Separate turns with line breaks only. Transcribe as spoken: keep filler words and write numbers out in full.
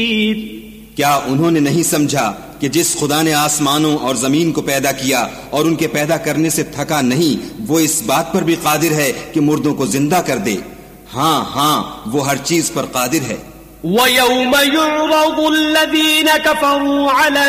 क्या उन्होंने नहीं समझा कि जिस खुदा ने आसमानों और जमीन को पैदा किया और उनके पैदा करने से थका नहीं, वो इस बात पर भी कादिर है कि मुर्दों को जिंदा कर दे। हाँ हाँ, वो हर चीज पर कादिर है।
وَيَوْمَ يُعْرَضُ الَّذِينَ كَفَرُوا عَلَى